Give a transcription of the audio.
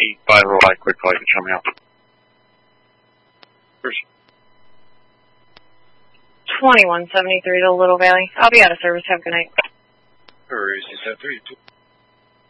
85 Roll quick call, you can show me out. 2173 to Little Valley. I'll be out of service. Have a good night. Or is this at 3?